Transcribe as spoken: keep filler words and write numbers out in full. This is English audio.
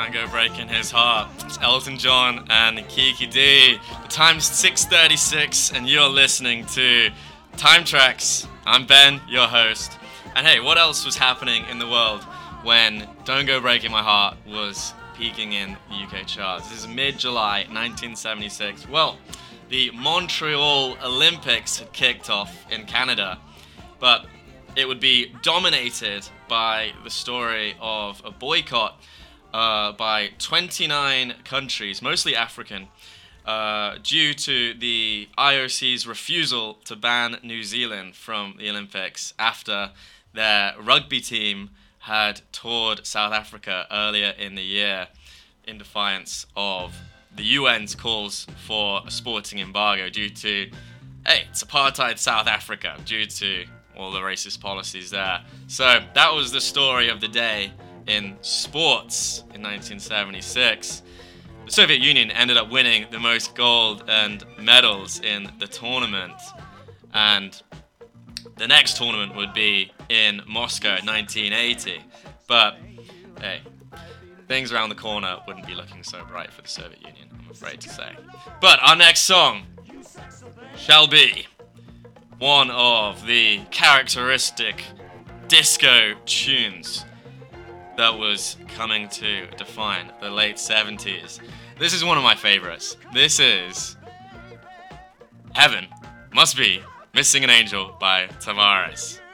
Django Breaking His Heart. It's Elton John and Kiki D. The time's six thirty-six and you're listening to Time Tracks. I'm Ben, your host. And hey, what else was happening in the world when Don't Go Breaking My Heart was peaking in the U K charts? This is mid-July nineteen seventy-six. Well, the Montreal Olympics had kicked off in Canada, but it would be dominated by the story of a boycott uh, by twenty-nine countries, mostly African, uh, due to the I O C's refusal to ban New Zealand from the Olympics after their rugby team had toured South Africa earlier in the year in defiance of the U N's calls for a sporting embargo due to, hey, it's apartheid South Africa, due to all the racist policies there. So that was the story of the day in sports in nineteen seventy-six. The Soviet Union ended up winning the most gold and medals in the tournament. And the next tournament would be in Moscow in nineteen eighty. But, hey, things around the corner wouldn't be looking so bright for the Soviet Union, I'm afraid to say. But our next song shall be one of the characteristic disco tunes that was coming to define the late seventies. This is one of my favorites. This is Heaven Must Be Missing an Angel by Tavares.